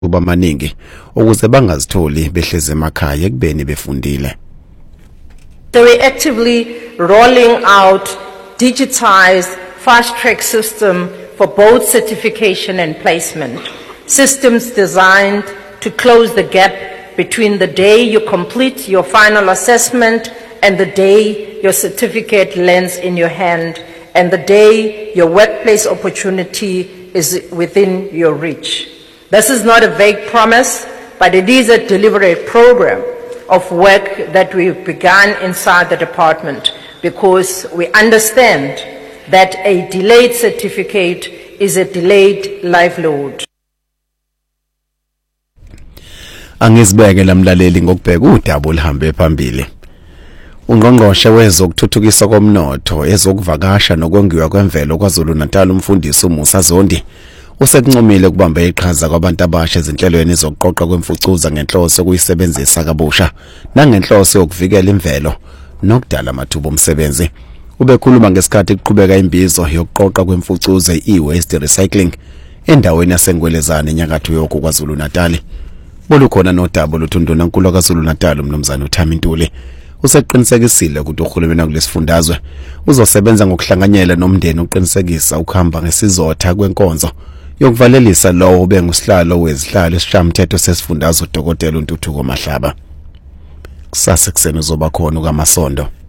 bamaningi ukuze bangazitholi behleze emakhaya ekubeni befundile. So we're actively rolling out digitized fast-track system for both certification and placement. Systems designed to close the gap between the day you complete your final assessment and the day your certificate lands in your hand and the day your workplace opportunity is within your reach. This is not a vague promise, but it is a deliberate program of work that we've begun inside the department because we understand that a delayed certificate is a delayed livelihood. Angizibeke lamlaleli ngokubheka udaba oluhambe phambili. Ungqongqoshe wezokuthuthukiswa komnotho, ezokuvakasha nokwengiwa kwemvelo KwaZulu-Natal umfundisi uMusa Zondi usekuncomile ukubamba iqhaza kwabantu abasha ezinhlelweni zokuqoqa kwemfucuza ngenhloso kuyisebenzisa kabusha nangenhloso yokuvikela imvelo nokudala amathuba omsebenzi. Ubekhuluma ngesikhathi kuqhubeka imbizo yokuqoqa kwemfucuza e-waste recycling endaweni yaseNgwelezane enyakatho yoko KwaZulu-Natal. Bolukhona nodaba oluthunduna nkulu KwaZulu-Natal umnumzana uThami Ntuli useqinisekisile ukuthi uhulumeni kulesifundazwe uzosebenza ngokuhlanganyela nomndeni uqinisekisa ukuhamba ngesizotha kwenkonzo yokuvalelisa lowo bengusihlalo wezihlalo esishamthetho sesifundazwe uDokotela uNtuthuko Mahlaba. Kusasa kuseni uzoba khona kuMasondo.